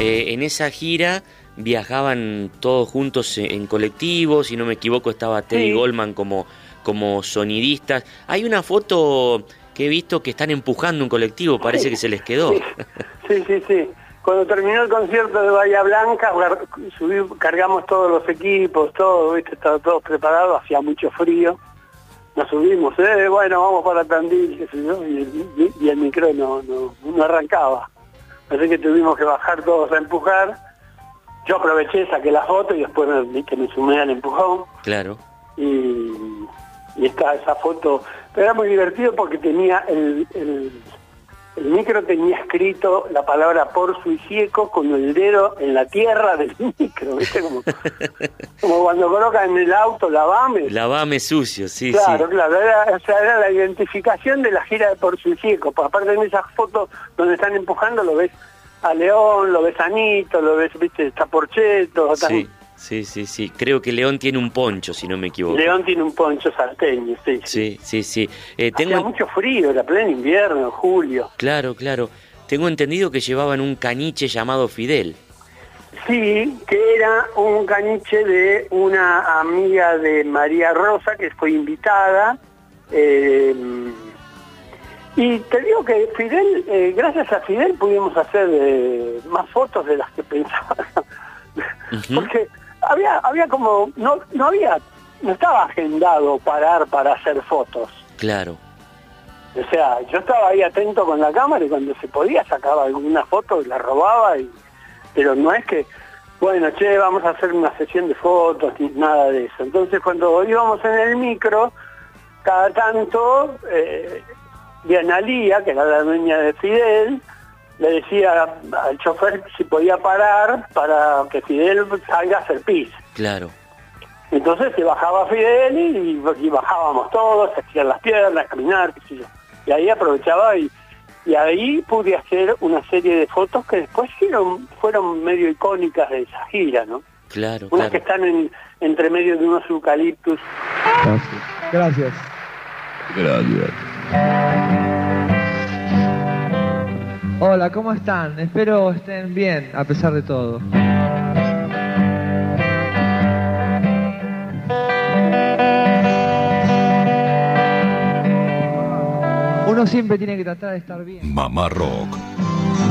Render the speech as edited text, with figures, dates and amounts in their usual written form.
En esa gira viajaban todos juntos en colectivos, si no me equivoco estaba Teddy Sí. Goldman como sonidistas. Hay una foto que he visto que están empujando un colectivo, parece que se les quedó. Sí. Cuando terminó el concierto de Bahía Blanca, cargamos todos los equipos, todo, ¿viste? Estaba todo preparado, hacía mucho frío. Nos subimos, bueno, vamos para Tandil, qué sé yo, y el micro no arrancaba. Así que tuvimos que bajar todos a empujar. Yo aproveché, saqué la foto y después me sumé al empujón. Claro. Y está esa foto. Pero era muy divertido porque tenía el micro tenía escrito la palabra por Suicieco con el dedo en la tierra del micro, ¿viste? Como cuando colocan en el auto lavame. Lavame sucio, sí, Claro, sí. claro, era la identificación de la gira de Por Suicieco. Pues aparte en esas fotos donde están empujando lo ves a León, lo ves a Nito, lo ves, viste, está Porcheto. Sí. Creo que León tiene un poncho, si no me equivoco. León tiene un poncho salteño, sí. Sí. Hacía mucho frío, era pleno invierno, julio. Claro. Tengo entendido que llevaban un caniche llamado Fidel. Sí, que era un caniche de una amiga de María Rosa, que fue invitada. Y te digo que Fidel, gracias a Fidel pudimos hacer más fotos de las que pensaba. Uh-huh. Porque había como, no estaba agendado parar para hacer fotos. Claro. O sea, yo estaba ahí atento con la cámara y cuando se podía sacaba alguna foto y la robaba, pero no es que, bueno, vamos a hacer una sesión de fotos, ni nada de eso. Entonces cuando íbamos en el micro, cada tanto, Diana Lía, que era la dueña de Fidel, le decía al chofer si podía parar para que Fidel salga a hacer pis. Claro. Entonces se bajaba Fidel y bajábamos todos, se hacían las piernas, caminar, qué sé yo. Y ahí aprovechaba y ahí pude hacer una serie de fotos que después fueron medio icónicas de esa gira, ¿no? Claro. Unas que están entre medio de unos eucaliptus. Gracias. Hola, ¿cómo están? Espero estén bien, a pesar de todo. Uno siempre tiene que tratar de estar bien. Mamá Rock.